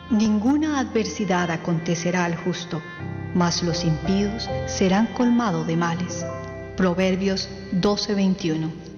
Ninguna adversidad acontecerá al justo, mas los impíos serán colmados de males. Proverbios 12:21.